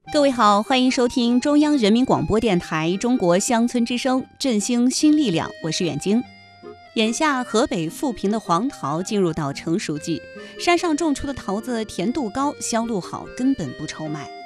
各位好，欢迎收听中央人民广播电台中国乡村之声振兴新力量，我是远晶。眼下河北富平的黄桃进入到成熟季，山上种出的桃子甜度高，销路好，根本不愁卖。